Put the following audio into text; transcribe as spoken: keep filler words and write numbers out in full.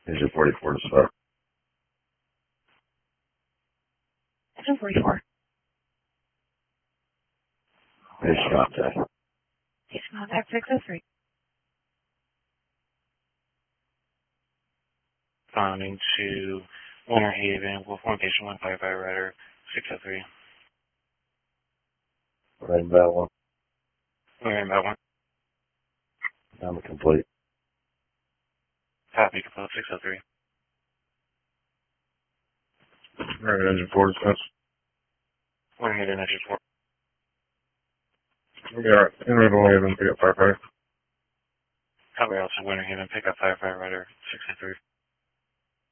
Engine forty-four to start. Engine forty-four. Base contact. Base contact six oh three. Responding to Winter Haven, Wolf Formation one five five Rider six oh three. Right about one. We're in about one. I'm complete. Copy, complete six oh three. Right, engine four discuss. Winter Haven, engine four. Yeah, in Riddle Haven, pick up firefighter. Copy, also Winter Haven, pick up firefighter Rider six oh three.